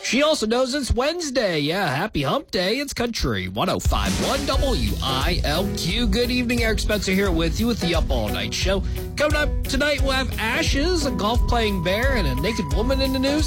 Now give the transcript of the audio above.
She also knows it's Wednesday. Yeah, happy hump day. It's Country 105.1 WILQ. Good evening, Eric Spencer here with you with the Up All Night Show. Coming up tonight, we'll have Ashes, a golf-playing bear, and a naked woman in the news.